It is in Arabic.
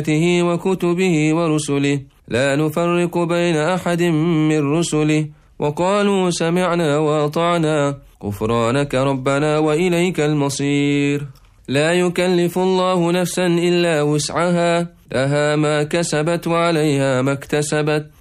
وكتبه ورسله لا نفرق بين أحد من رسله وقالوا سمعنا وأطعنا غفرانك ربنا وإليك المصير. لا يكلف الله نفسا إلا وسعها لها ما كسبت وعليها ما اكتسبت